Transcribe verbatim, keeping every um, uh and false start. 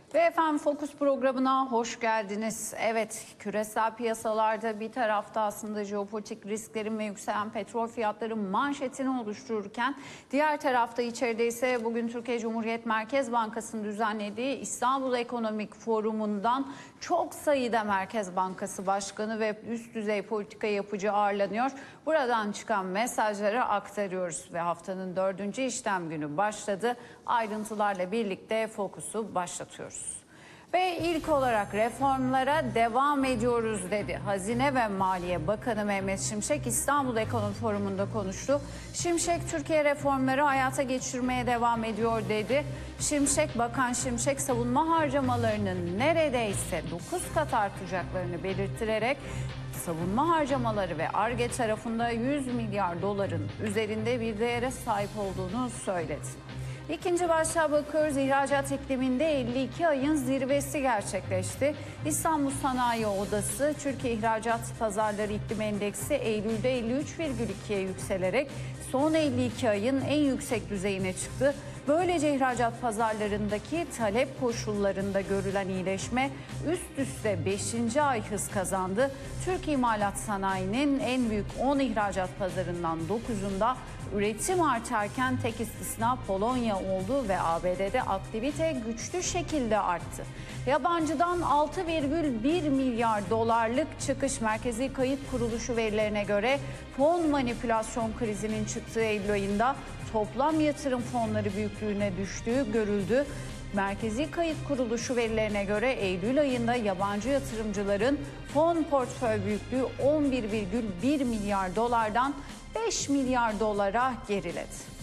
Ve efendim Fokus programına hoş geldiniz. Evet, küresel piyasalarda bir tarafta aslında jeopolitik risklerin ve yükselen petrol fiyatları manşetini oluştururken diğer tarafta içeride ise bugün Türkiye Cumhuriyet Merkez Bankası'nın düzenlediği İstanbul Ekonomik Forumu'ndan çok sayıda Merkez Bankası Başkanı ve üst düzey politika yapıcı ağırlanıyor. Buradan çıkan mesajları aktarıyoruz ve haftanın dördüncü işlem günü başladı. Ayrıntılarla birlikte Fokus'u başlatıyoruz. Ve ilk olarak reformlara devam ediyoruz dedi. Hazine ve Maliye Bakanı Mehmet Şimşek İstanbul Ekonomi Forumu'nda konuştu. Şimşek Türkiye reformları hayata geçirmeye devam ediyor dedi. Şimşek, Bakan Şimşek savunma harcamalarının neredeyse dokuz kat artacaklarını belirterek savunma harcamaları ve Ar-Ge tarafında yüz milyar doların üzerinde bir değere sahip olduğunu söyledi. İkinci başlığa bakıyoruz. İhracat ikliminde elli iki ayın zirvesi gerçekleşti. İstanbul Sanayi Odası Türkiye İhracat Pazarları İklim Endeksi Eylül'de elli üç virgül ikiye yükselerek son elli iki ayın en yüksek düzeyine çıktı. Böylece ihracat pazarlarındaki talep koşullarında görülen iyileşme üst üste beşinci ay hız kazandı. Türk İmalat Sanayi'nin en büyük on ihracat pazarından dokuzunda üretim artarken tek istisna Polonya oldu ve A B D'de aktivite güçlü şekilde arttı. Yabancıdan altı virgül bir milyar dolarlık çıkış Merkezi Kayıt Kuruluşu verilerine göre fon manipülasyon krizinin çıktığı Eylül ayında toplam yatırım fonları büyüklüğüne düştüğü görüldü. Merkezi Kayıt Kuruluşu verilerine göre Eylül ayında yabancı yatırımcıların fon portföy büyüklüğü on bir virgül bir milyar dolardan beş milyar dolara geriledi.